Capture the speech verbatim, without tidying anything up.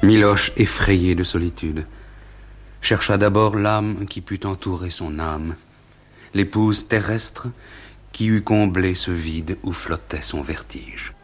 Miloche, effrayé de solitude, chercha d'abord l'âme qui pût entourer son âme, l'épouse terrestre qui eût comblé ce vide où flottait son vertige.